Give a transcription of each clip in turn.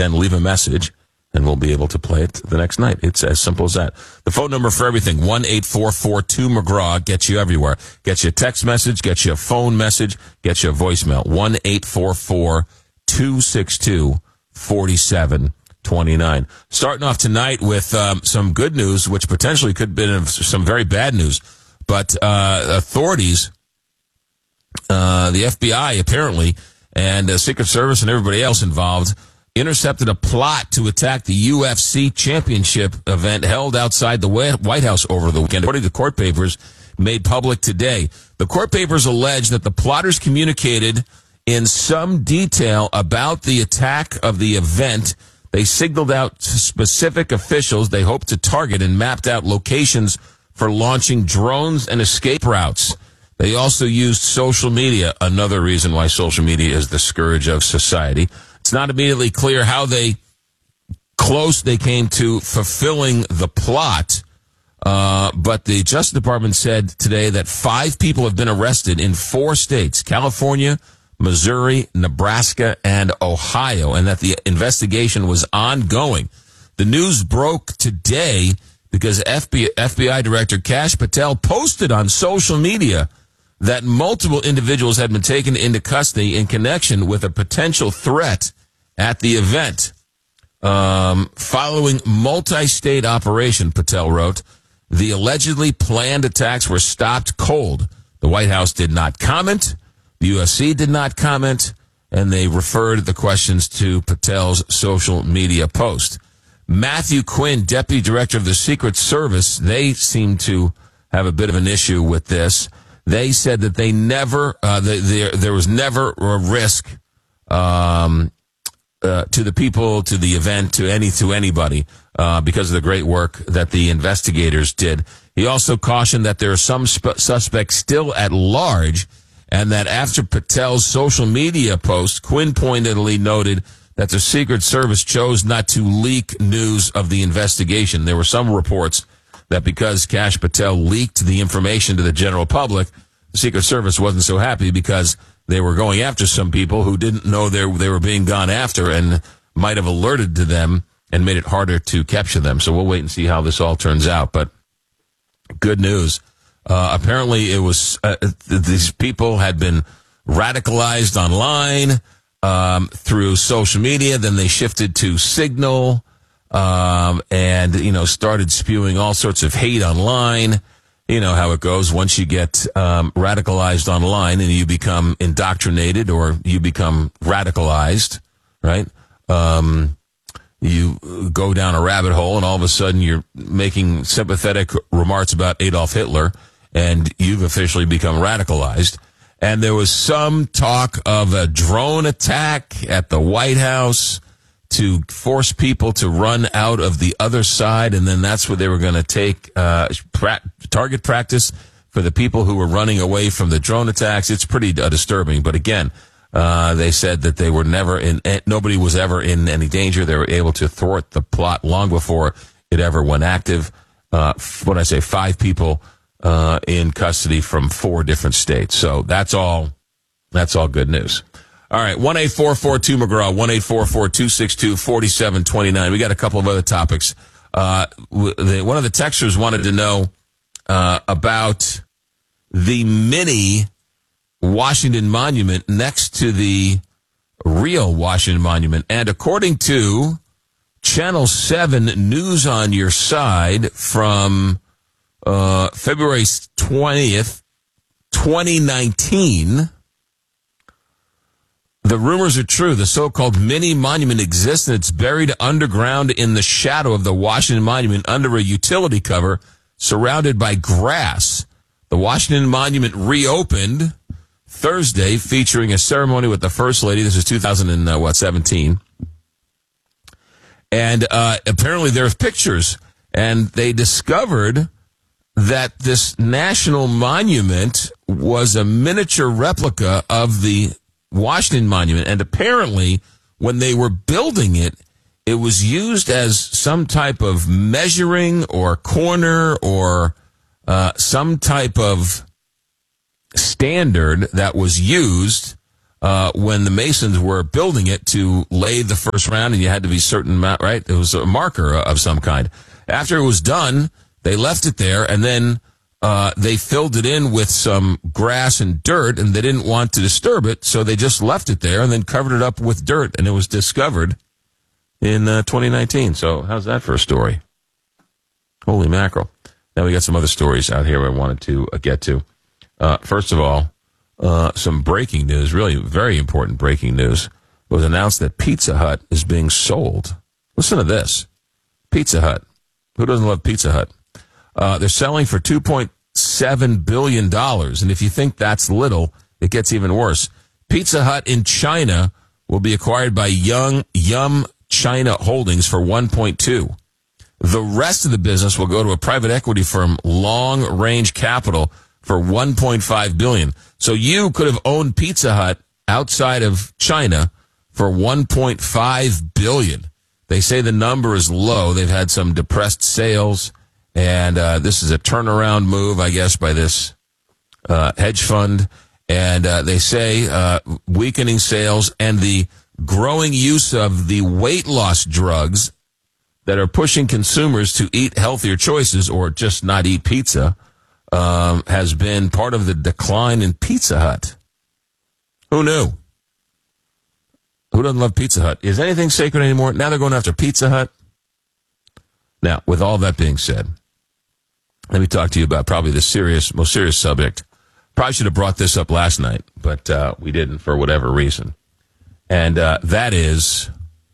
then leave a message, and we'll be able to play it the next night. It's as simple as that. The phone number for everything, 1-844-2-McGraw, gets you everywhere. Gets you a text message, gets you a phone message, gets you a voicemail. 1-844-262-4729. Starting off tonight with some good news, which potentially could have been some very bad news. But authorities, the FBI apparently, and Secret Service and everybody else involved, intercepted a plot to attack the UFC championship event held outside the White House over the weekend. According to court papers made public today, the court papers allege that the plotters communicated in some detail about the attack of the event. They signaled out to specific officials they hoped to target and mapped out locations for launching drones and escape routes. They also used social media, another reason why social media is the scourge of society. It's not immediately clear how close they came to fulfilling the plot, but the Justice Department said today that 5 people have been arrested in 4 states, California, Missouri, Nebraska, and Ohio, and that the investigation was ongoing. The news broke today because FBI Director Kash Patel posted on social media that multiple individuals had been taken into custody in connection with a potential threat at the event. Following multi-state operation, Patel wrote, the allegedly planned attacks were stopped cold. The White House did not comment. The UFC did not comment. And they referred the questions to Patel's social media post. Matthew Quinn, Deputy Director of the Secret Service, they seem to have a bit of an issue with this. They said that they never, there was never a risk to the people, to the event, to anybody, because of the great work that the investigators did. He also cautioned that there are some suspects still at large, and that after Patel's social media post, Quinn pointedly noted that the Secret Service chose not to leak news of the investigation. There were some reports that because Kash Patel leaked the information to the general public, the Secret Service wasn't so happy because they were going after some people who didn't know they were being gone after and might have alerted to them and made it harder to capture them. So we'll wait and see how this all turns out. But good news. Apparently it was these people had been radicalized online through social media. Then they shifted to Signal. And, started spewing all sorts of hate online. You know how it goes. Once you get radicalized online and you become indoctrinated or you become radicalized, right? You go down a rabbit hole and all of a sudden you're making sympathetic remarks about Adolf Hitler and you've officially become radicalized. And there was some talk of a drone attack at the White House to force people to run out of the other side, and then that's where they were going to take target practice for the people who were running away from the drone attacks. It's pretty disturbing, but again, they said that they were nobody was ever in any danger. They were able to thwart the plot long before it ever went active. 5 people in custody from 4 different states. So that's all good news. All right, 1-844-2-McGraw, 1-844-262-4729. We got a couple of other topics. One of the texters wanted to know about the mini Washington Monument next to the real Washington Monument. And according to Channel 7 News on Your Side from February 20th, 2019... the rumors are true. The so-called mini monument exists, and it's buried underground in the shadow of the Washington Monument under a utility cover surrounded by grass. The Washington Monument reopened Thursday, featuring a ceremony with the First Lady. This is 2017. And apparently there's pictures, and they discovered that this national monument was a miniature replica of the Washington Monument, and apparently when they were building it, it was used as some type of measuring or corner or some type of standard that was used when the masons were building it to lay the first round, and you had to be certain amount, right? It was a marker of some kind. After it was done, they left it there, and then they filled it in with some grass and dirt, and they didn't want to disturb it, so they just left it there and then covered it up with dirt, and it was discovered in 2019. So how's that for a story? Holy mackerel. Now we got some other stories out here I wanted to get to. First of all, some breaking news, really very important breaking news. It was announced that Pizza Hut is being sold. Listen to this. Pizza Hut. Who doesn't love Pizza Hut? They're selling for $2.7 billion. And if you think that's little, it gets even worse. Pizza Hut in China will be acquired by Yum China Holdings for $1.2. The rest of the business will go to a private equity firm, Long Range Capital, for $1.5 billion. So you could have owned Pizza Hut outside of China for $1.5 billion. They say the number is low. They've had some depressed sales, and this is a turnaround move, I guess, by this hedge fund. And they say weakening sales and the growing use of the weight loss drugs that are pushing consumers to eat healthier choices or just not eat pizza has been part of the decline in Pizza Hut. Who knew? Who doesn't love Pizza Hut? Is anything sacred anymore? Now they're going after Pizza Hut. Now, with all that being said, let me talk to you about probably the most serious subject. Probably should have brought this up last night, but we didn't for whatever reason. And that is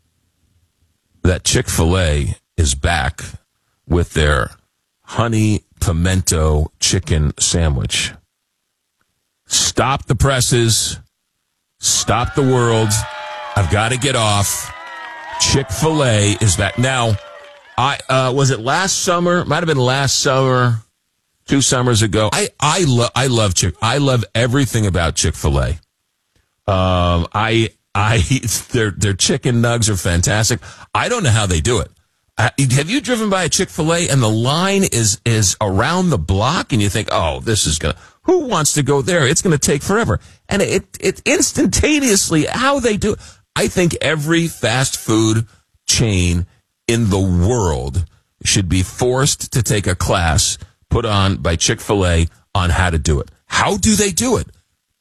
that Chick-fil-A is back with their honey pimento chicken sandwich. Stop the presses. Stop the world. I've got to get off. Chick-fil-A is back. Now, was it last summer? Might have been last summer, 2 summers ago. I love everything about Chick-fil-A. Their chicken nugs are fantastic. I don't know how they do it. Have you driven by a Chick-fil-A and the line is around the block and you think, oh, who wants to go there? It's going to take forever. And it instantaneously, how they do it. I think every fast food chain in the world should be forced to take a class put on by Chick-fil-A on how to do it. How do they do it?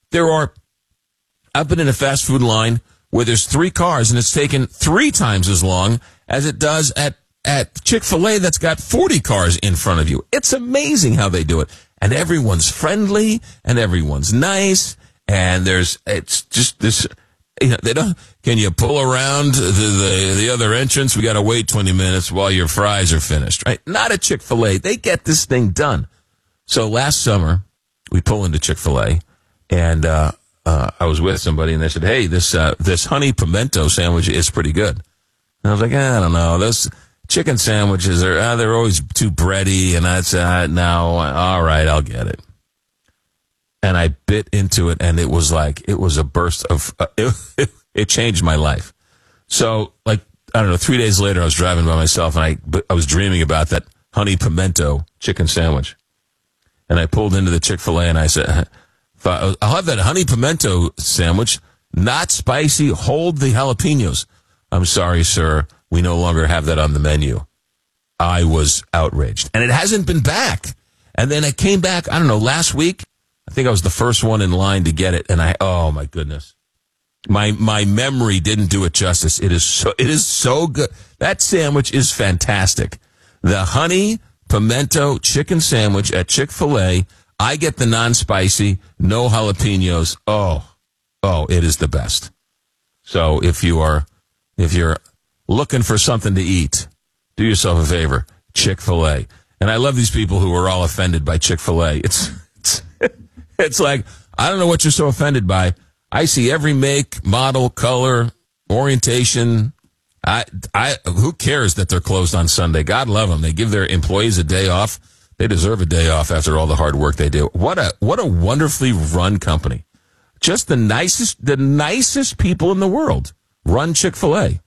I've been in a fast food line where there's 3 cars and it's taken 3 times as long as it does at Chick-fil-A that's got 40 cars in front of you. It's amazing how they do it. And everyone's friendly and everyone's nice. And it's just this, can you pull around the other entrance? We got to wait 20 minutes while your fries are finished, right? Not at Chick-fil-A. They get this thing done. So last summer, we pull into Chick-fil-A and, I was with somebody and they said, hey, this honey pimento sandwich is pretty good. And I was like, I don't know. Those chicken sandwiches they're always too bready. And I said, no, all right, I'll get it. And I bit into it and it was a burst of, it changed my life. So I don't know, 3 days later I was driving by myself and I was dreaming about that honey pimento chicken sandwich. And I pulled into the Chick-fil-A and I said, I'll have that honey pimento sandwich, not spicy, hold the jalapenos. I'm sorry, sir. We no longer have that on the menu. I was outraged. And it hasn't been back. And then I came back, I don't know, last week. I think I was the first one in line to get it. And oh my goodness. My memory didn't do it justice. It is so good. That sandwich is fantastic. The honey pimento chicken sandwich at Chick-fil-A. I get the non-spicy, no jalapenos. Oh, it is the best. So if you're looking for something to eat, do yourself a favor, Chick-fil-A. And I love these people who are all offended by Chick-fil-A. It's like, I don't know what you're so offended by. I see every make, model, color, orientation. Who cares that they're closed on Sunday? God love them. They give their employees a day off. They deserve a day off after all the hard work they do. What a wonderfully run company. Just the nicest people in the world run Chick-fil-A.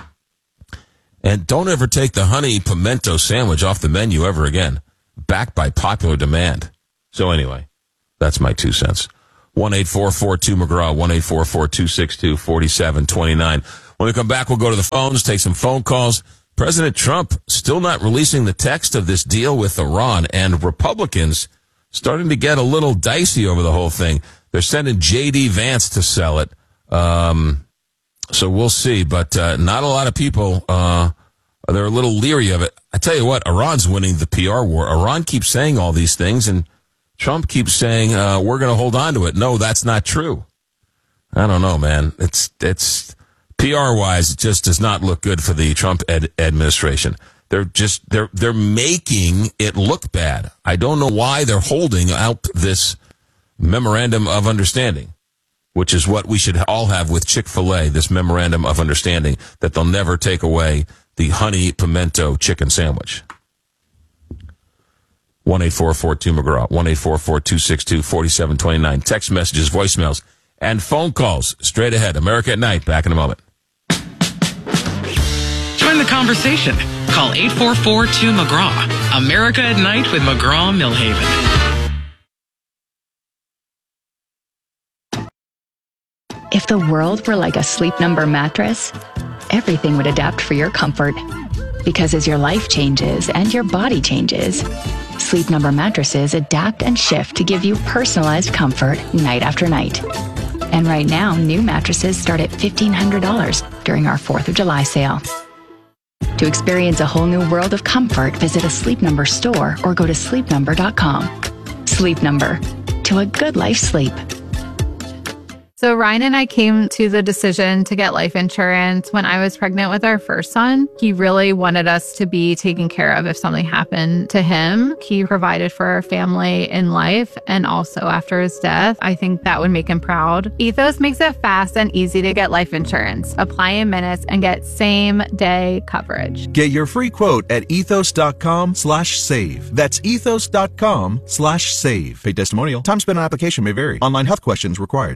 And don't ever take the honey pimento sandwich off the menu ever again. Backed by popular demand. So anyway, that's my 2 cents. 1-844-2McGraw, 1-844-262-4729. When we come back, we'll go to the phones, take some phone calls. President Trump still not releasing the text of this deal with Iran, and Republicans starting to get a little dicey over the whole thing. They're sending J.D. Vance to sell it. So we'll see, but not a lot of people, they're a little leery of it. I tell you what, Iran's winning the PR war. Iran keeps saying all these things, and Trump keeps saying, we're going to hold on to it. No, that's not true. I don't know, man. It's PR-wise, it just does not look good for the Trump administration. They're making it look bad. I don't know why they're holding out this memorandum of understanding, which is what we should all have with Chick-fil-A, this memorandum of understanding that they'll never take away the honey pimento chicken sandwich. 1-844-2McGraw, 1-844-262-4729. Text messages, voicemails, and phone calls straight ahead. America at Night, back in a moment. Join the conversation. Call 844-2McGraw. America at Night with McGraw Millhaven. If the world were like a Sleep Number mattress, everything would adapt for your comfort. Because as your life changes and your body changes, Sleep Number mattresses adapt and shift to give you personalized comfort night after night. And right now, new mattresses start at $1,500 during our 4th of July sale. To experience a whole new world of comfort, visit a Sleep Number store or go to sleepnumber.com. Sleep Number. To a good life sleep. So Ryan and I came to the decision to get life insurance when I was pregnant with our first son. He really wanted us to be taken care of if something happened to him. He provided for our family in life and also after his death. I think that would make him proud. Ethos makes it fast and easy to get life insurance. Apply in minutes and get same-day coverage. Get your free quote at ethos.com/save. That's ethos.com/save. Paid testimonial. Time spent on application may vary. Online health questions required.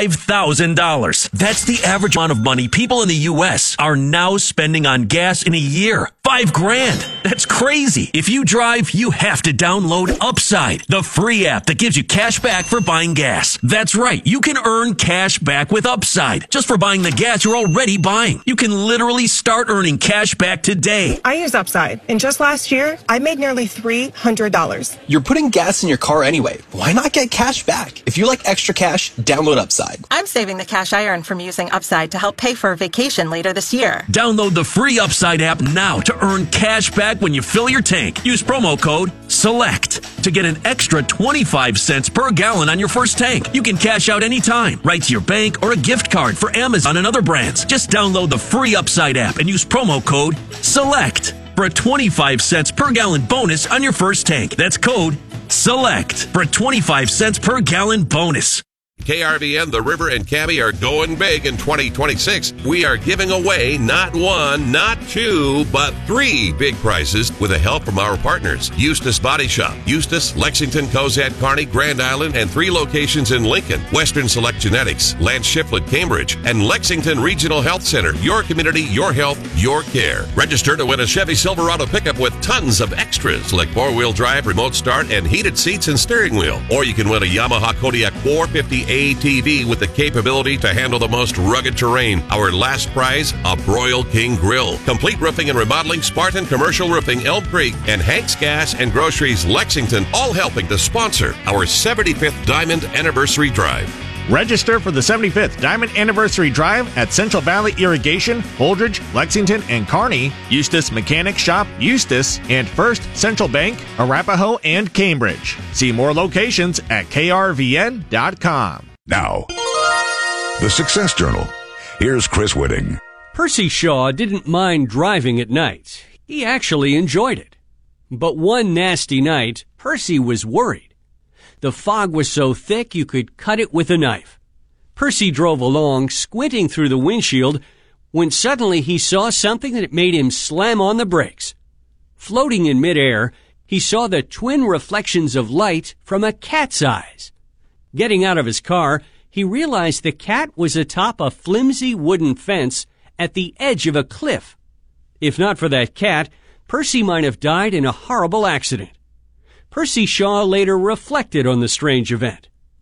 $5,000. That's the average amount of money people in the U.S. are now spending on gas in a year. $5,000. That's crazy. If you drive, you have to download Upside, the free app that gives you cash back for buying gas. That's right. You can earn cash back with Upside just for buying the gas you're already buying. You can literally start earning cash back today. I use Upside, and just last year, I made nearly $300. You're putting gas in your car anyway. Why not get cash back? If you like extra cash, download Upside. I'm saving the cash I earn from using Upside to help pay for a vacation later this year. Download the free Upside app now to earn cash back when you fill your tank. Use promo code SELECT to get an extra 25 cents per gallon on your first tank. You can cash out anytime, right to your bank or a gift card for Amazon and other brands. Just download the free Upside app and use promo code SELECT for a 25 cents per gallon bonus on your first tank. That's code SELECT for a 25 cents per gallon bonus. KRVN, The River, and Cabby are going big in 2026. We are giving away not one, not two, but 3 big prizes with the help from our partners. Eustace Body Shop, Eustace, Lexington, Cozad, Kearney, Grand Island, and 3 locations in Lincoln. Western Select Genetics, Lance Shiflett, Cambridge, and Lexington Regional Health Center. Your community, your health, your care. Register to win a Chevy Silverado pickup with tons of extras like 4-wheel drive, remote start, and heated seats and steering wheel. Or you can win a Yamaha Kodiak 450 ATV with the capability to handle the most rugged terrain. Our last prize, a Broil King Grill. Complete roofing and remodeling, Spartan Commercial Roofing, Elm Creek, and Hank's Gas and Groceries, Lexington, all helping to sponsor our 75th Diamond Anniversary Drive. Register for the 75th Diamond Anniversary Drive at Central Valley Irrigation, Holdridge, Lexington, and Kearney, Eustace Mechanic Shop, Eustace, and First Central Bank, Arapahoe, and Cambridge. See more locations at krvn.com. Now, the Success Journal. Here's Chris Whitting. Percy Shaw didn't mind driving at night. He actually enjoyed it. But one nasty night, Percy was worried. The fog was so thick you could cut it with a knife. Percy drove along, squinting through the windshield, when suddenly he saw something that made him slam on the brakes. Floating in midair, he saw the twin reflections of light from a cat's eyes. Getting out of his car, he realized the cat was atop a flimsy wooden fence at the edge of a cliff. If not for that cat, Percy might have died in a horrible accident. Percy Shaw later reflected on the strange event.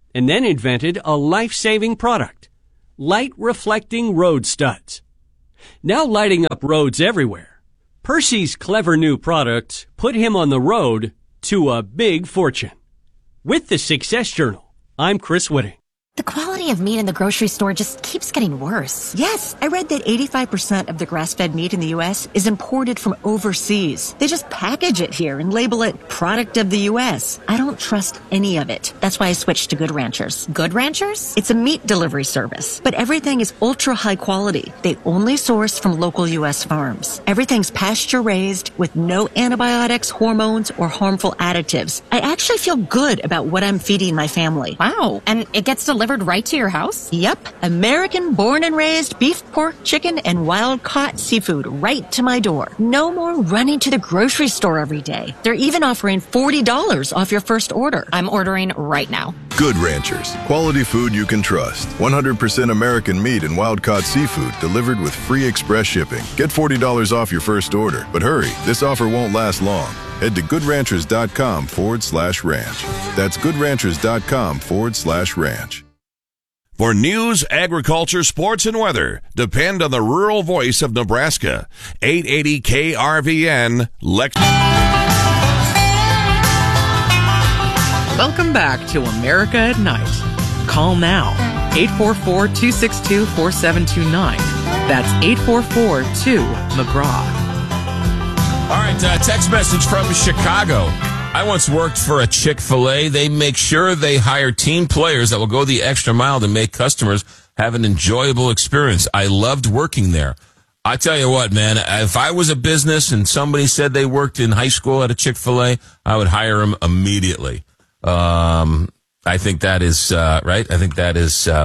and then invented a life-saving product, light-reflecting road studs. Now lighting up roads everywhere, Percy's clever new product put him on the road to a big fortune. With the Success Journal, I'm Chris Whitting. The quality of meat in the grocery store just keeps getting worse. Yes, I read that 85% of the grass-fed meat in the U.S. is imported from overseas. They just package it here and label it product of the U.S. I don't trust any of it. That's why I switched to Good Ranchers. Good Ranchers? It's a meat delivery service, but everything is ultra high quality. They only source from local U.S. farms. Everything's pasture-raised with no antibiotics, hormones, or harmful additives. I actually feel good about what I'm feeding my family. Wow. And it gets delivered right to your house? Yep. American born and raised beef, pork, chicken, and wild caught seafood right to my door. No more running to the grocery store every day. They're even offering $40 off your first order. I'm ordering right now. Good Ranchers. Quality food you can trust. 100% American meat and wild caught seafood delivered with free express shipping. Get $40 off your first order. But hurry, this offer won't last long. Head to goodranchers.com/ranch. That's goodranchers.com/ranch. For news, agriculture, sports, and weather, depend on the rural voice of Nebraska. 880 KRVN, Welcome back to America at Night. Call now, 844-262-4729. That's 844-2-McGraw. All right, text message from Chicago. I once worked for a Chick-fil-A. They make sure they hire team players that will go the extra mile to make customers have an enjoyable experience. I loved working there. I tell you what, man, if I was a business and somebody said they worked in high school at a Chick-fil-A, I would hire them immediately. I think that is right. I think that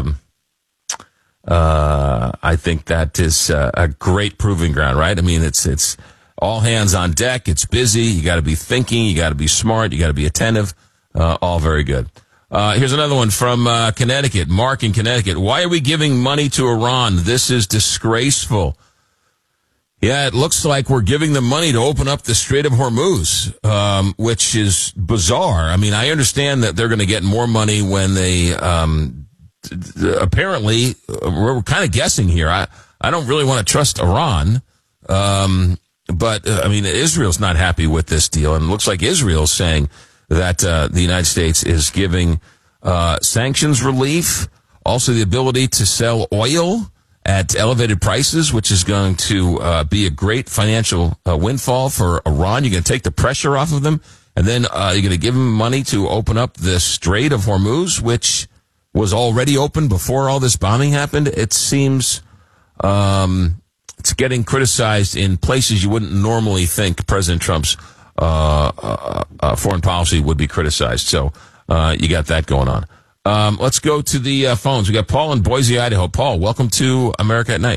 is a great proving ground, right? I mean, it's all hands on deck. It's busy. You got to be thinking. You got to be smart. You got to be attentive. All very good. Here's another one from Connecticut. Mark in Connecticut. Why are we giving money to Iran? This is disgraceful. Yeah, it looks like we're giving them money to open up the Strait of Hormuz, which is bizarre. I mean, I understand that they're going to get more money when they apparently, we're kind of guessing here. I don't really want to trust Iran. But, I mean, Israel's not happy with this deal, and it looks like Israel's saying that the United States is giving sanctions relief, also the ability to sell oil at elevated prices, which is going to be a great financial windfall for Iran. You're going to take the pressure off of them, and then you're going to give them money to open up the Strait of Hormuz, which was already open before all this bombing happened. It seems it's getting criticized in places you wouldn't normally think President Trump's foreign policy would be criticized. So you got that going on. Let's go to the phones. We got Paul in Boise, Idaho. Paul, welcome to America at Night.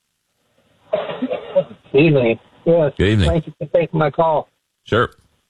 Good evening. Yes. Good evening. Thank you for taking my call. Sure.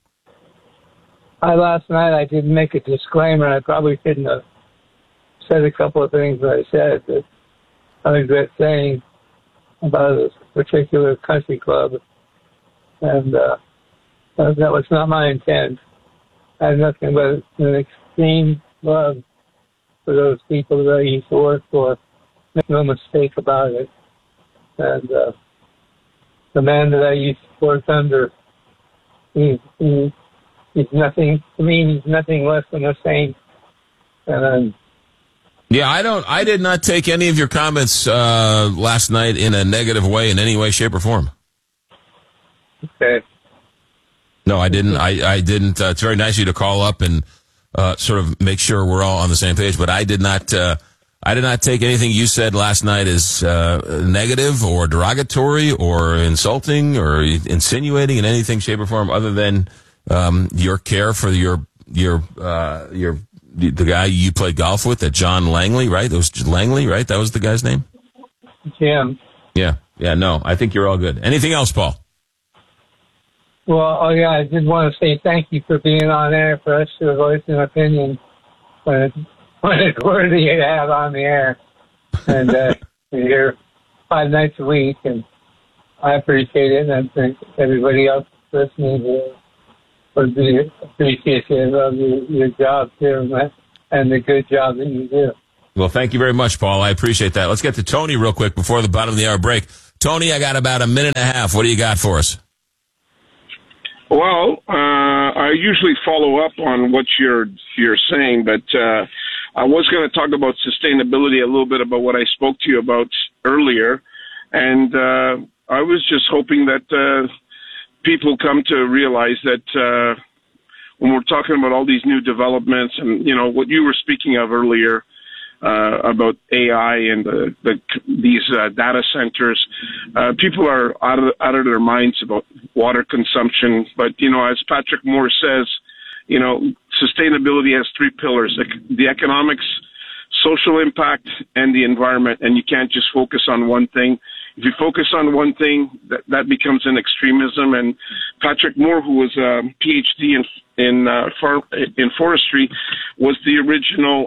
Last night I didn't make a disclaimer. I probably shouldn't have said a couple of things that I said that I regret saying about a particular country club, and that was not my intent. I had nothing but an extreme love for those people that I used to work for. Make no mistake about it. And the man that I used to work under, he's nothing to me. He's nothing less than a saint. And yeah, I did not take any of your comments last night in a negative way in any way, shape, or form. Okay. No, I didn't. I didn't. It's very nice of you to call up and sort of make sure we're all on the same page. But I did not take anything you said last night as negative or derogatory or insulting or insinuating in anything, shape, or form other than your care for the guy you played golf with, that John Langley, right? That was Langley, right? That was the guy's name? Jim. Yeah. No, I think you're all good. Anything else, Paul? Well, I did want to say thank you for being on air for us to voice an opinion when it's worthy to have on the air. And we're here 5 nights a week, and I appreciate it, and I think everybody else listening would be appreciative of your job too. and the good job that you do. Well, thank you very much, Paul. I appreciate that. Let's get to Tony real quick before the bottom of the hour break. Tony, I got about a minute and a half. What do you got for us? Well, I usually follow up on what you're saying, but I was going to talk about sustainability a little bit about what I spoke to you about earlier, and I was just hoping that people come to realize that when we're talking about all these new developments and, you know, what you were speaking of earlier about AI and these data centers, people are out of their minds about water consumption. But, you know, as Patrick Moore says, you know, sustainability has three pillars: the economics, social impact, and the environment. And you can't just focus on one thing. If you focus on one thing, that becomes an extremism. And Patrick Moore, who was a PhD in forestry, was the original,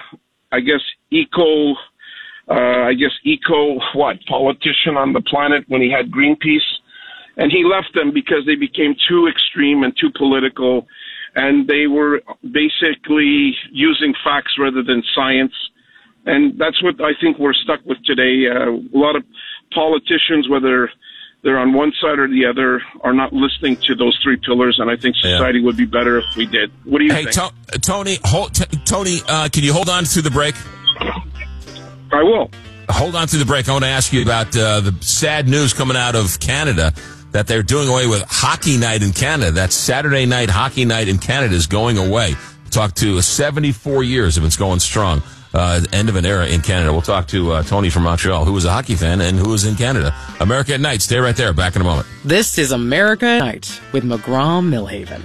politician on the planet when he had Greenpeace. And he left them because they became too extreme and too political. And they were basically using facts rather than science. And that's what I think we're stuck with today. A lot of politicians, whether they're on one side or the other, are not listening to those three pillars. And I think society would be better if we did. What do you think? Tony, can you hold on through the break? I will. Hold on through the break. I want to ask you about the sad news coming out of Canada that they're doing away with hockey night in Canada. That Saturday night hockey night in Canada is going away. Talked to 74 years of it's going strong. End of an era in Canada. We'll talk to Tony from Montreal, who was a hockey fan and who was in Canada. America at Night. Stay right there. Back in a moment. This is America at Night with McGraw-Millhaven.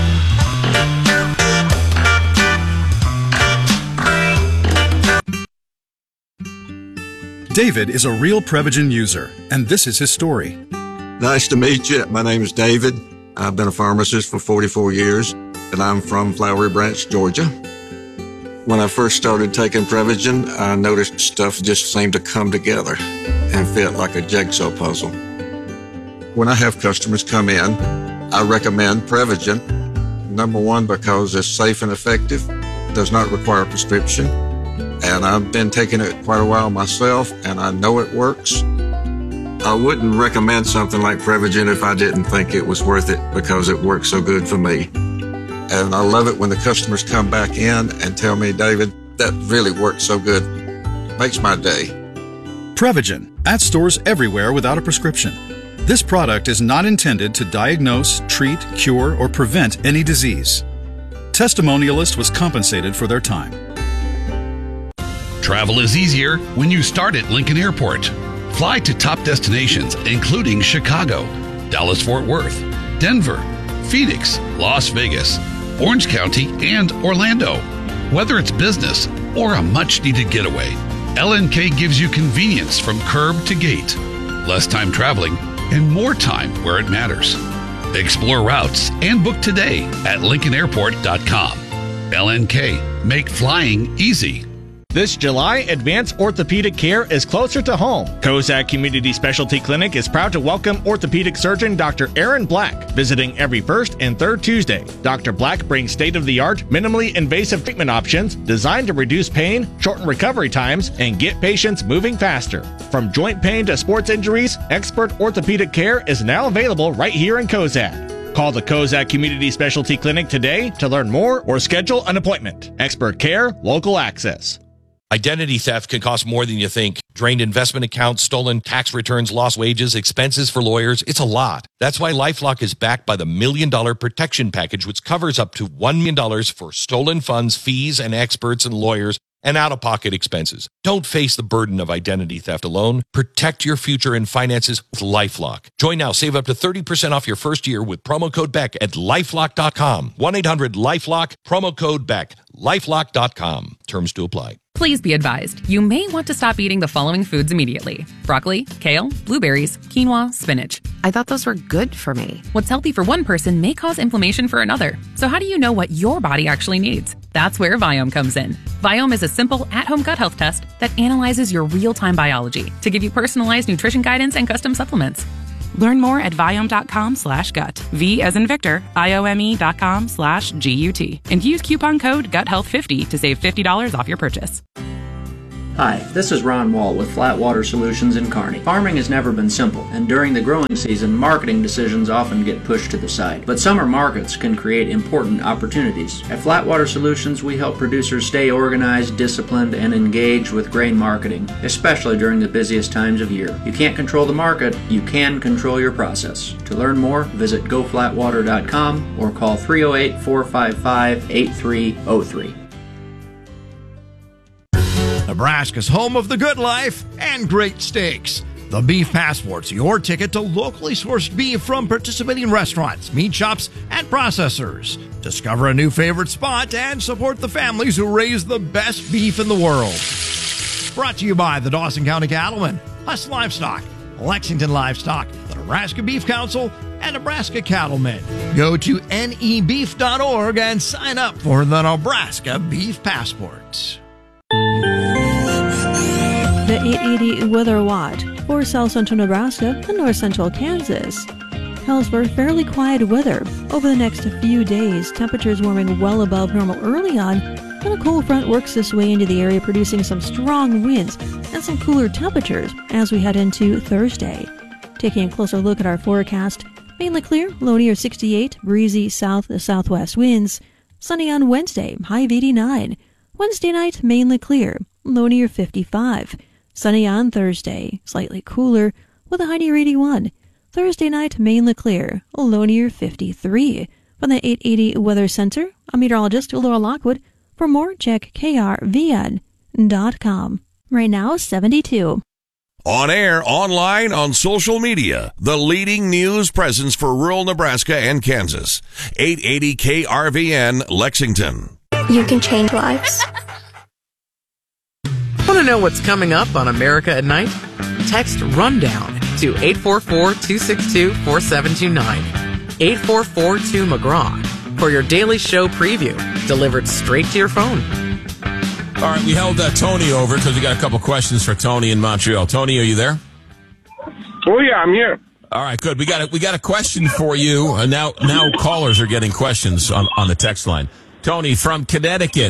David is a real Prevagen user, and this is his story. Nice to meet you. My name is David. I've been a pharmacist for 44 years, and I'm from Flowery Branch, Georgia. When I first started taking Prevagen, I noticed stuff just seemed to come together and fit like a jigsaw puzzle. When I have customers come in, I recommend Prevagen. Number one, because it's safe and effective, does not require a prescription, and I've been taking it quite a while myself, and I know it works. I wouldn't recommend something like Prevagen if I didn't think it was worth it because it works so good for me. And I love it when the customers come back in and tell me, David, that really worked so good. Makes my day. Prevagen, at stores everywhere without a prescription. This product is not intended to diagnose, treat, cure, or prevent any disease. Testimonialist was compensated for their time. Travel is easier when you start at Lincoln Airport. Fly to top destinations including Chicago, Dallas-Fort Worth, Denver, Phoenix, Las Vegas, Orange County, and Orlando. Whether it's business or a much-needed getaway, LNK gives you convenience from curb to gate, less time traveling, and more time where it matters. Explore routes and book today at LincolnAirport.com. LNK, make flying easy. This July, advanced orthopedic care is closer to home. Kozak Community Specialty Clinic is proud to welcome orthopedic surgeon Dr. Aaron Black, visiting every first and third Tuesday. Dr. Black brings state-of-the-art, minimally invasive treatment options designed to reduce pain, shorten recovery times, and get patients moving faster. From joint pain to sports injuries, expert orthopedic care is now available right here in Kozak. Call the Kozak Community Specialty Clinic today to learn more or schedule an appointment. Expert care, local access. Identity theft can cost more than you think. Drained investment accounts, stolen tax returns, lost wages, expenses for lawyers. It's a lot. That's why LifeLock is backed by the $1 Million Protection Package, which covers up to $1 million for stolen funds, fees, and experts and lawyers, and out-of-pocket expenses. Don't face the burden of identity theft alone. Protect your future and finances with LifeLock. Join now. Save up to 30% off your first year with promo code BECK at LifeLock.com. 1-800-LifeLock, promo code BECK. LifeLock.com. Terms to apply. Please be advised, you may want to stop eating the following foods immediately: broccoli, kale, blueberries, quinoa, spinach. I thought those were good for me. What's healthy for one person may cause inflammation for another. So how do you know what your body actually needs? That's where Viome comes in. Viome is a simple, at-home gut health test that analyzes your real-time biology to give you personalized nutrition guidance and custom supplements. Learn more at Viome.com/gut. V as in Victor, IOME.com/GUT. And use coupon code GUTHEALTH50 to save $50 off your purchase. Hi, this is Ron Wall with Flatwater Solutions in Kearney. Farming has never been simple, and during the growing season, marketing decisions often get pushed to the side. But summer markets can create important opportunities. At Flatwater Solutions, we help producers stay organized, disciplined, and engaged with grain marketing, especially during the busiest times of year. You can't control the market, you can control your process. To learn more, visit goflatwater.com or call 308-455-8303. Nebraska's home of the good life and great steaks. The Beef Passport's your ticket to locally sourced beef from participating restaurants, meat shops, and processors. Discover a new favorite spot and support the families who raise the best beef in the world. Brought to you by the Dawson County Cattlemen, Huss Livestock, Lexington Livestock, the Nebraska Beef Council, and Nebraska Cattlemen. Go to nebeef.org and sign up for the Nebraska Beef Passport. The 880 Weather Watch for south central Nebraska and north central Kansas calls for fairly quiet weather over the next few days. Temperatures warming well above normal early on, and a cold front works its way into the area, producing some strong winds and some cooler temperatures as we head into Thursday. Taking a closer look at our forecast, mainly clear, low near 68, breezy south to southwest winds. Sunny on Wednesday, high of 89. Wednesday night, mainly clear, low near 55. Sunny on Thursday, slightly cooler, with a high near 81. Thursday night, mainly clear, low near 53. From the 880 Weather Center, I'm meteorologist Laura Lockwood. For more, check krvn.com. Right now, 72. On air, online, on social media, the leading news presence for rural Nebraska and Kansas. 880 KRVN, Lexington. You can change lives. Want to know what's coming up on America at Night? Text RUNDOWN to 844-262-4729. 844-2McGraw for your daily show preview, delivered straight to your phone. All right, we held Tony over because we got a couple questions for Tony in Montreal. Tony, are you there? Oh yeah, I'm here. All right, good. We got a question for you. Now callers are getting questions on the text line. Tony from Connecticut,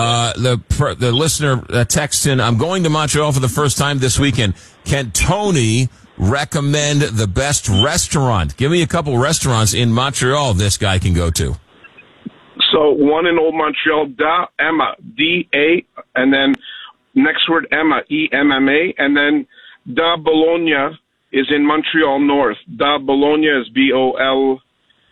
the listener texts in, I'm going to Montreal for the first time this weekend. Can Tony recommend the best restaurant? Give me a couple restaurants in Montreal this guy can go to. So one in Old Montreal, Da Emma, D-A, and then next word Emma, E-M-M-A, and then Da Bologna is in Montreal North. Da Bologna is B-O-L-O-G-N-A,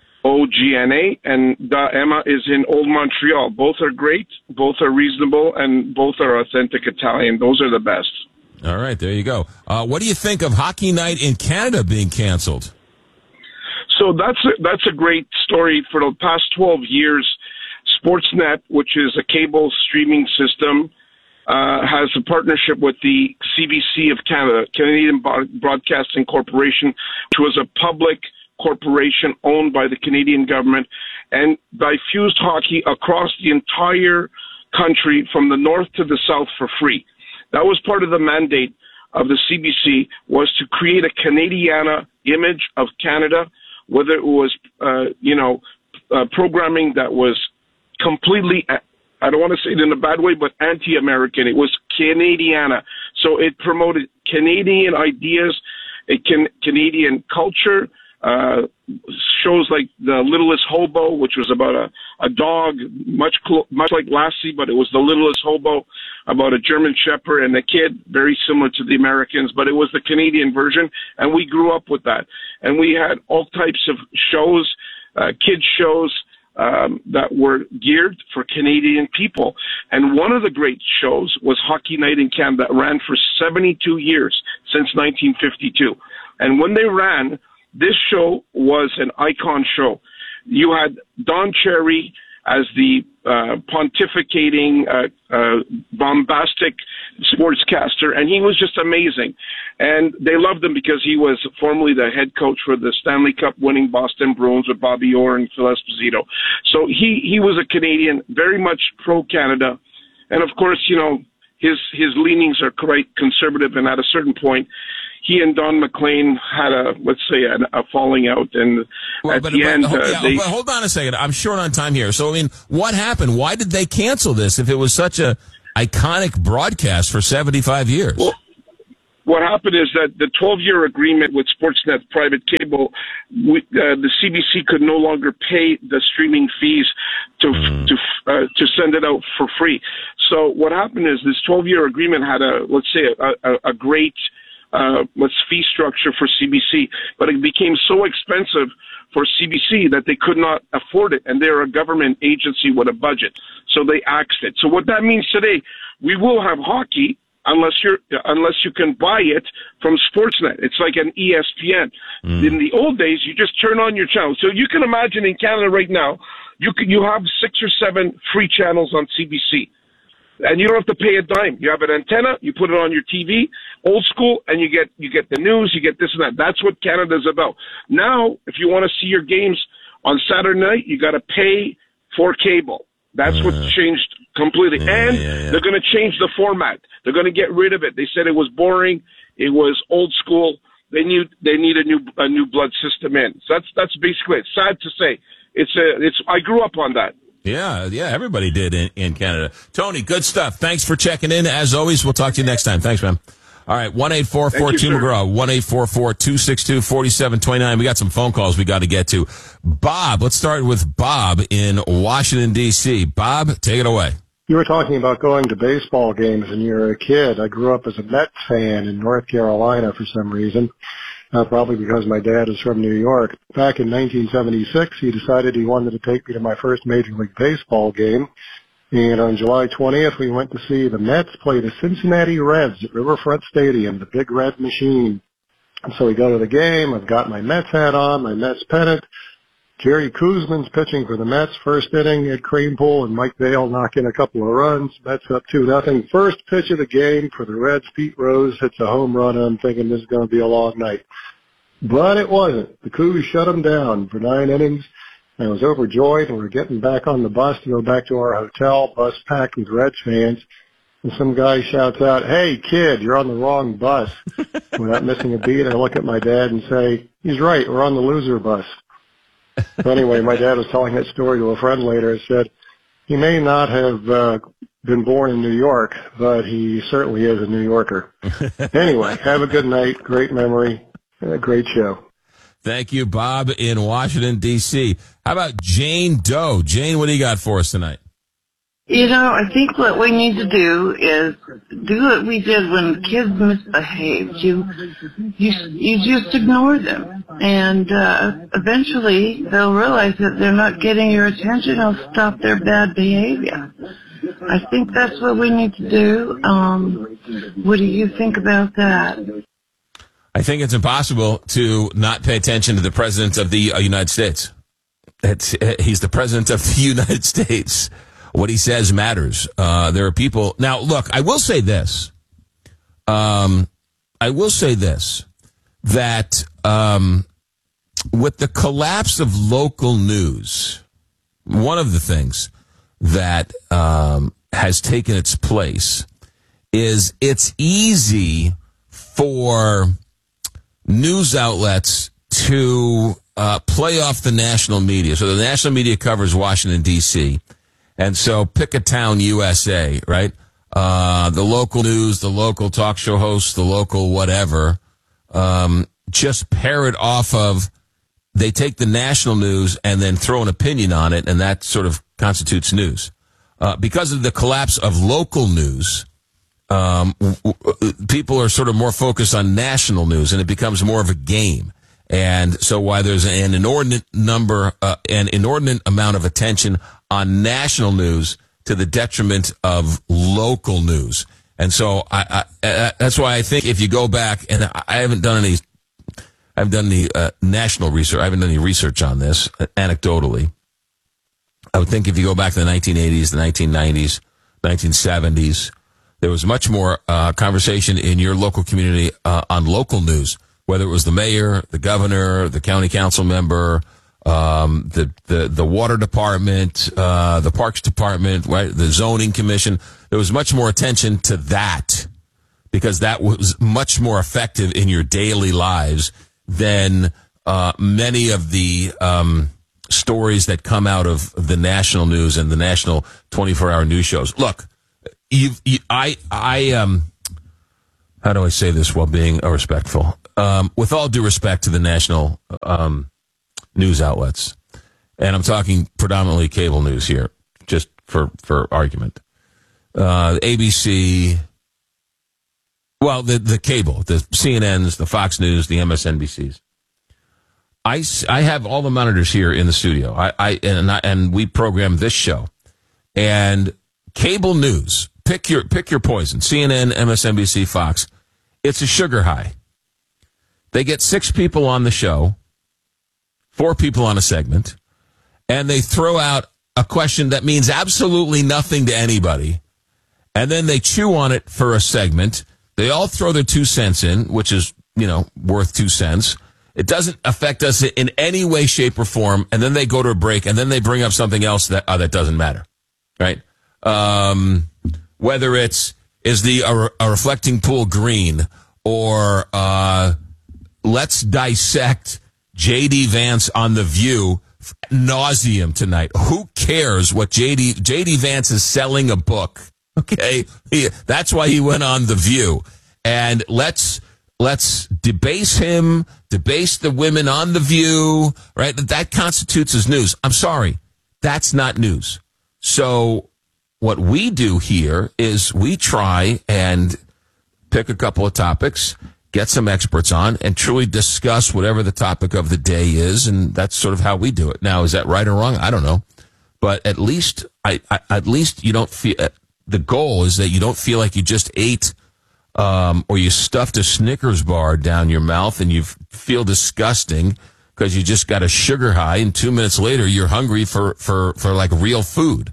and Da Emma is in Old Montreal. Both are great, both are reasonable, and both are authentic Italian. Those are the best. All right, there you go. What do you think of Hockey Night in Canada being canceled? So that's a great story. For the past 12 years, Sportsnet, which is a cable streaming system, has a partnership with the CBC of Canada, Canadian Broadcasting Corporation, which was a public corporation owned by the Canadian government, and diffused hockey across the entire country from the north to the south for free. That was part of the mandate of the CBC, was to create a Canadiana image of Canada, whether it was, programming that was completely, I don't want to say it in a bad way, but anti-American. It was Canadiana. So it promoted Canadian ideas, Canadian culture, shows like The Littlest Hobo, which was about a dog, much like Lassie, but it was The Littlest Hobo, about a German Shepherd and a kid, very similar to the Americans, but it was the Canadian version, and we grew up with that. And we had all types of shows, kids shows, that were geared for Canadian people. And one of the great shows was Hockey Night in Canada, that ran for 72 years, since 1952. And when they ran, this show was an icon show. You had Don Cherry as the pontificating, bombastic sportscaster, and he was just amazing. And they loved him because he was formerly the head coach for the Stanley Cup winning Boston Bruins with Bobby Orr and Phil Esposito. So he was a Canadian, very much pro-Canada. And of course, his leanings are quite conservative, and at a certain point, he and Don McLean had a falling out, and at the end, but hold on a second. I'm short on time here. So, I mean, what happened? Why did they cancel this if it was such a iconic broadcast for 75 years? Well, what happened is that the 12-year agreement with Sportsnet private cable, the CBC could no longer pay the streaming fees to send it out for free. So what happened is this 12-year agreement had a great fee structure for CBC, but it became so expensive for CBC that they could not afford it, and they're a government agency with a budget, so they axed it. So what that means today, we will have hockey unless you can buy it from Sportsnet. It's like an ESPN. In the old days, you just turn on your channel. So you can imagine in Canada right now, you have 6 or 7 free channels on CBC. And you don't have to pay a dime. You have an antenna, you put it on your TV, old school, and you get the news, you get this and that. That's what Canada's about. Now, if you want to see your games on Saturday night, you got to pay for cable. That's what changed completely. They're going to change the format. They're going to get rid of it. They said it was boring. It was old school. They need a new blood system in. So that's basically it. Sad to say. I grew up on that. Yeah, everybody did in Canada. Tony, good stuff. Thanks for checking in. As always, we'll talk to you next time. Thanks, man. All right, 1-844-2-McGraw, 1-844-262-4729. We got some phone calls we got to get to. Bob, let's start with Bob in Washington, D.C. Bob, take it away. You were talking about going to baseball games when you were a kid. I grew up as a Mets fan in North Carolina for some reason. Probably because my dad is from New York. Back in 1976, he decided he wanted to take me to my first Major League Baseball game. And on July 20th, we went to see the Mets play the Cincinnati Reds at Riverfront Stadium, the Big Red Machine. And so we go to the game. I've got my Mets hat on, my Mets pennant. Jerry Kuzman's pitching for the Mets, first inning. Ed Kranepool and Mike Vail knock in a couple of runs. Mets up 2-0. First pitch of the game for the Reds, Pete Rose hits a home run. I'm thinking this is going to be a long night. But it wasn't. The Cougs shut him down for 9 innings. I was overjoyed, and we're getting back on the bus to go back to our hotel, bus packed with Reds fans. And some guy shouts out, "Hey, kid, you're on the wrong bus." Without missing a beat, I look at my dad and say, "He's right, we're on the loser bus." So anyway, my dad was telling that story to a friend later. I said, he may not have been born in New York, but he certainly is a New Yorker. Anyway, have a good night. Great memory. Great show. Thank you, Bob in Washington, D.C. How about Jane Doe? Jane, what do you got for us tonight? You know, I think what we need to do is do what we did when kids misbehaved. You just ignore them. And eventually they'll realize that they're not getting your attention. They'll stop their bad behavior. I think that's what we need to do. What do you think about that? I think it's impossible to not pay attention to the President of the United States. He's the President of the United States. What he says matters. There are people... Now, look, I will say this. That with the collapse of local news, one of the things that has taken its place is it's easy for news outlets to play off the national media. So the national media covers Washington, D.C., and so pick a town, USA, right? The local news, the local talk show hosts, the local whatever, just parrot off of, they take the national news and then throw an opinion on it, and that sort of constitutes news. Because of the collapse of local news, people are sort of more focused on national news, and it becomes more of a game. And so why there's an inordinate amount of attention on national news to the detriment of local news. And so that's why I think if you go back, and I haven't done any national research. I haven't done any research on this anecdotally. I would think if you go back to the 1980s, the 1990s, 1970s, there was much more conversation in your local community on local news, whether it was the mayor, the governor, the county council member, the water department, the parks department, right, the zoning commission. There was much more attention to that because that was much more effective in your daily lives than many of the stories that come out of the national news and the national 24-hour news shows. Look, how do I say this while being respectful? With all due respect to the national news outlets, and I'm talking predominantly cable news here, just for argument. ABC, well, the cable, the CNNs, the Fox News, the MSNBCs. I have all the monitors here in the studio. And we program this show. And cable news, pick your poison. CNN, MSNBC, Fox. It's a sugar high. They get 6 people on the show, 4 people on a segment, and they throw out a question that means absolutely nothing to anybody. And then they chew on it for a segment. They all throw their 2 cents in, which is, worth 2 cents. It doesn't affect us in any way, shape, or form. And then they go to a break, and then they bring up something else that doesn't matter, right? Whether is a reflecting pool green, or let's dissect J.D. Vance on The View nauseum tonight. Who cares what J.D. Vance is selling a book? Okay, that's why he went on The View, and let's debase him, debase the women on The View, right? That constitutes as news. I'm sorry, that's not news. So what we do here is we try and pick a couple of topics, get some experts on, and truly discuss whatever the topic of the day is, and that's sort of how we do it. Now, is that right or wrong? I don't know, but at least you don't feel. The goal is that you don't feel like you just ate or you stuffed a Snickers bar down your mouth and you feel disgusting because you just got a sugar high, and 2 minutes later you're hungry for like real food.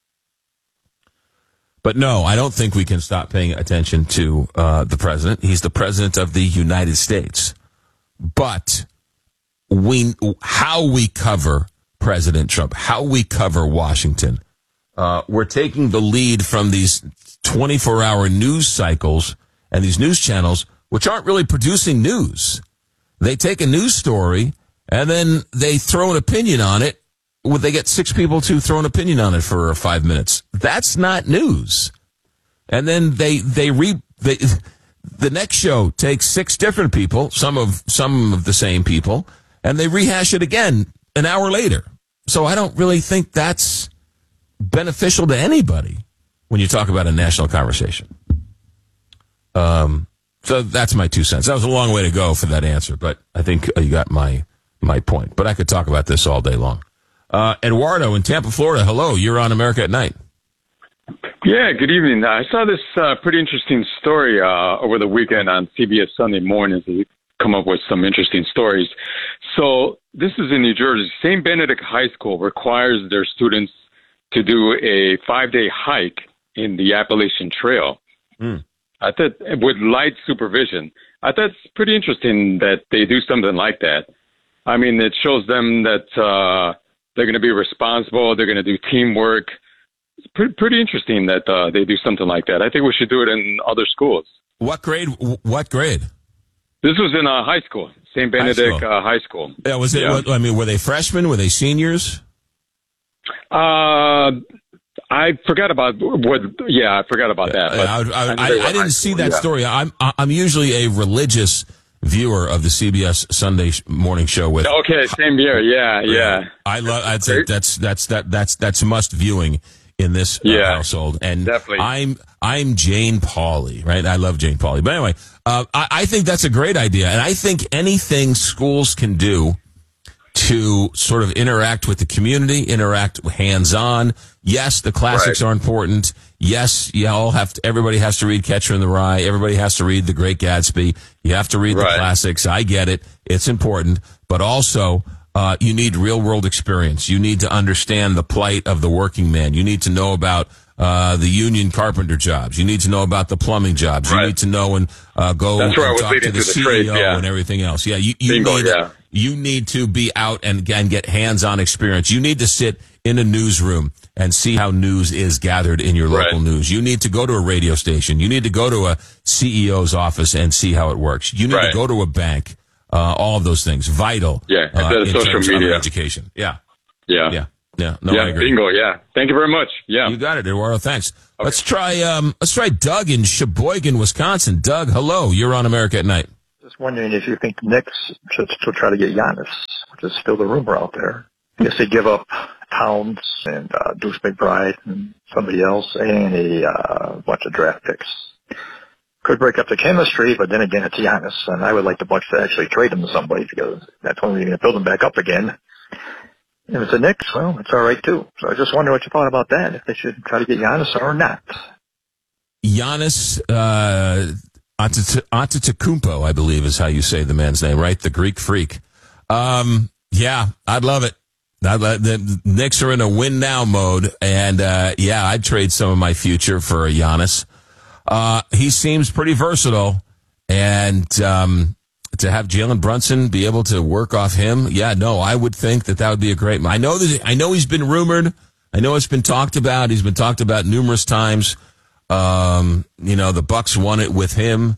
But no, I don't think we can stop paying attention to the president. He's the president of the United States. But how we cover President Trump, how we cover Washington, we're taking the lead from these 24-hour news cycles and these news channels, which aren't really producing news. They take a news story and then they throw an opinion on it. They get 6 people to throw an opinion on it for 5 minutes. That's not news. And then the next show takes 6 different people, some of the same people, and they rehash it again an hour later. So I don't really think that's beneficial to anybody when you talk about a national conversation. So that's my 2 cents. That was a long way to go for that answer, but I think you got my point. But I could talk about this all day long. Eduardo in Tampa, Florida. Hello, you're on America at Night. Yeah, good evening. I saw this pretty interesting story over the weekend on CBS Sunday Mornings. They come up with some interesting stories. So this is in New Jersey. St. Benedict High School requires their students to do a 5-day hike in the Appalachian Trail. I thought, with light supervision. I thought it's pretty interesting that they do something like that. I mean, it shows them that they're going to be responsible. They're going to do teamwork. It's pretty interesting that they do something like that. I think we should do it in other schools. What grade? This was in high school, St. Benedict High School. Yeah, was it? Yeah. I mean, were they freshmen? Were they seniors? I forgot about I forgot about that. But I didn't see that story. I'm usually a religious viewer of the CBS Sunday morning show with. Okay, same here. Yeah. I'd say that's must viewing in this household, and definitely. I'm Jane Pauley, right? I love Jane Pauley, but anyway, I think that's a great idea, and I think anything schools can do to sort of interact with the community, interact hands-on. Yes, the classics are important. Yes, everybody has to read Catcher in the Rye. Everybody has to read The Great Gatsby. You have to read the classics. I get it. It's important. But also, you need real-world experience. You need to understand the plight of the working man. You need to know about the union carpenter jobs. You need to know about the plumbing jobs. You need to know and go and talk to the CEO and everything else. Yeah, you need to be out and get hands-on experience. You need to sit in a newsroom and see how news is gathered in your local news. You need to go to a radio station. You need to go to a CEO's office and see how it works. You need to go to a bank. All of those things. Vital. Yeah, instead of social media. Education. Yeah. Yeah. Yeah. Yeah. No, I agree. Bingo. Yeah. Thank you very much. Yeah. You got it, Eduardo. Thanks. Okay. Let's try Doug in Sheboygan, Wisconsin. Doug, hello. You're on America at Night. Just wondering if you think the Knicks should still try to get Giannis, which is still the rumor out there. I guess they give up Towns and Deuce McBride and somebody else and a bunch of draft picks. Could break up the chemistry, but then again, it's Giannis, and I would like the Bucks to actually trade him to somebody because that's when we're going to build him back up again. If it's the Knicks, well, it's all right too. So I just wonder what you thought about that, if they should try to get Giannis or not. Giannis Antetokounmpo, I believe is how you say the man's name, right? The Greek freak. Yeah, I'd love it. The Knicks are in a win now mode, and I'd trade some of my future for a Giannis. He seems pretty versatile, and to have Jalen Brunson be able to work off him, I would think that would be a great. I know he's been rumored. I know it's been talked about. He's been talked about numerous times. The Bucks won it with him.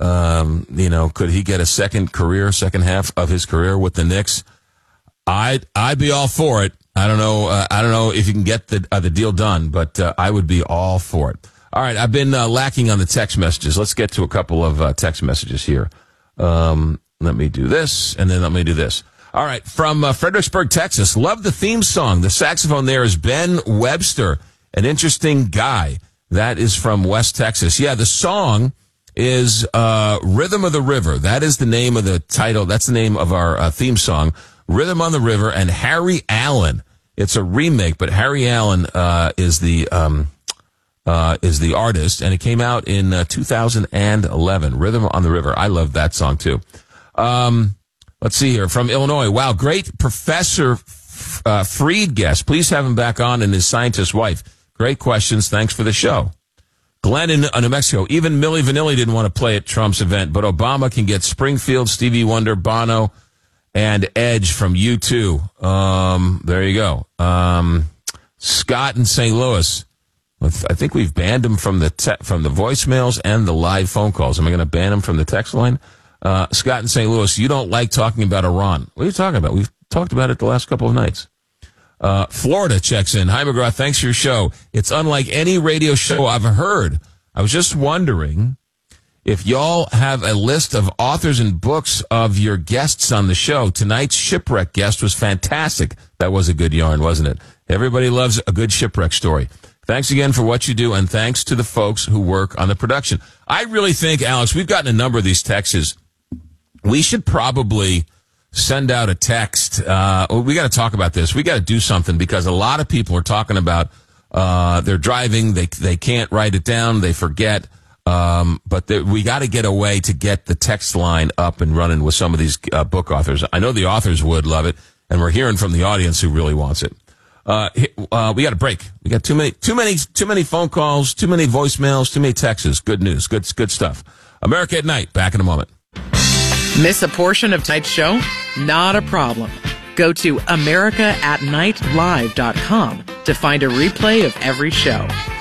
Could he get a second half of his career with the Knicks? I'd be all for it. I don't know if you can get the deal done, but I would be all for it. All right, I've been lacking on the text messages. Let's get to a couple of text messages here. Let me do this, and then let me do this. All right, from Fredericksburg, Texas. Love the theme song. The saxophone there is Ben Webster, an interesting guy. That is from West Texas. Yeah, the song is Rhythm of the River. That is the name of the title. That's the name of our theme song, Rhythm on the River, and Harry Allen. It's a remake, but Harry Allen is the artist, and it came out in 2011. Rhythm on the River. I love that song too. Let's see here from Illinois. Wow, great Professor Freed guest. Please have him back on and his scientist wife. Great questions. Thanks for the show. Glenn in New Mexico. Even Milli Vanilli didn't want to play at Trump's event, but Obama can get Springfield, Stevie Wonder, Bono, and Edge from U2. There you go. Scott in St. Louis. I think we've banned him from the voicemails and the live phone calls. Am I going to ban him from the text line? Scott in St. Louis, you don't like talking about Iran. What are you talking about? We've talked about it the last couple of nights. Florida checks in. Hi, McGraw. Thanks for your show. It's unlike any radio show I've heard. I was just wondering if y'all have a list of authors and books of your guests on the show. Tonight's shipwreck guest was fantastic. That was a good yarn, wasn't it? Everybody loves a good shipwreck story. Thanks again for what you do, and thanks to the folks who work on the production. I really think, Alex, we've gotten a number of these texts. We should probably send out a text. We got to talk about this. We got to do something because a lot of people are talking about they're driving. They can't write it down. They forget. But we got to get a way to get the text line up and running with some of these book authors. I know the authors would love it, and we're hearing from the audience who really wants it. We got a break. We got too many phone calls, too many voicemails, too many texts. Good news. Good stuff. America at Night. Back in a moment. Miss a portion of tonight's show? Not a problem. Go to AmericaAtNightLive.com to find a replay of every show.